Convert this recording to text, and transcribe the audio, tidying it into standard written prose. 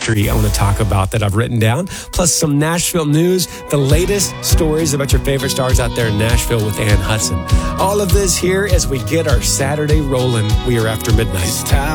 history I want to talk about that I've written down, plus some Nashville news, the latest stories about your favorite stars out there in Nashville with Ann Hudson. All of this here as we get our Saturday rolling. We are After Midnight.